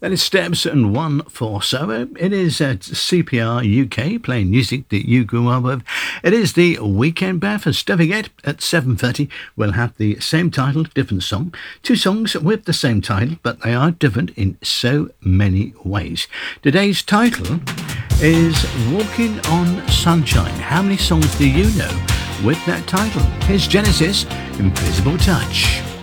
That is Steps and 147. It is CPR UK, playing music that you grew up with. It is the Weekend Breakfast. Don't forget, at 7:30, we'll have the same title, different song. Two songs with the same title, but they are different in so many ways. Today's title is Walking on Sunshine. How many songs do you know with that title? Here's Genesis, Invisible Touch.